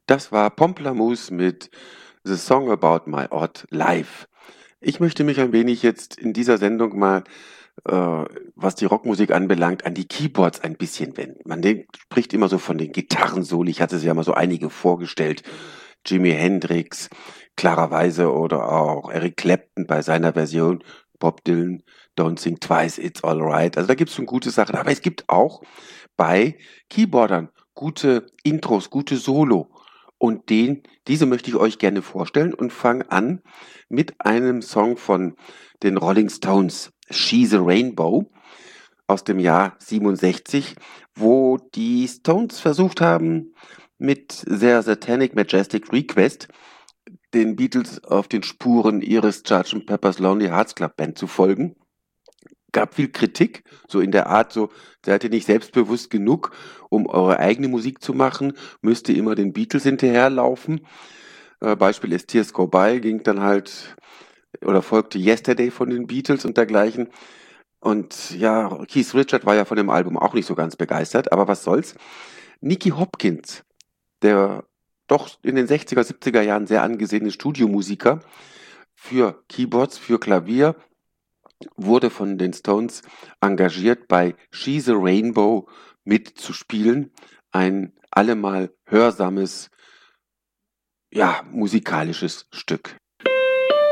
Das war Pomplamoose mit „The Song About My Odd Life". Ich möchte mich ein wenig jetzt in dieser Sendung mal, äh, was die Rockmusik anbelangt, an die Keyboards ein bisschen wenden. Spricht immer so von den Gitarrensoli. Ich hatte sie ja mal so einige vorgestellt. Jimi Hendrix, klarerweise, oder auch Eric Clapton bei seiner Version, Bob Dylan, Don't Think Twice, It's Alright. Also da gibt's schon gute Sachen. Aber es gibt auch bei Keyboardern gute Intros, gute Solo. Und diese möchte ich euch gerne vorstellen und fange an mit einem Song von den Rolling Stones, She's a Rainbow aus dem Jahr 67, wo die Stones versucht haben, mit sehr Satanic Majestic Request den Beatles auf den Spuren ihres Sgt. Pepper's Lonely Hearts Club Band zu folgen. Gab viel Kritik, so in der Art, so seid ihr nicht selbstbewusst genug, um eure eigene Musik zu machen, müsst ihr immer den Beatles hinterherlaufen. Beispiel ist Tears Go By, ging dann halt oder folgte Yesterday von den Beatles und dergleichen. Und ja, Keith Richards war ja von dem Album auch nicht so ganz begeistert, aber was soll's. Nicky Hopkins, der doch in den 60er, 70er Jahren sehr angesehene Studiomusiker für Keyboards, für Klavier, wurde von den Stones engagiert, bei She's a Rainbow mitzuspielen. Ein allemal hörsames, ja, musikalisches Stück.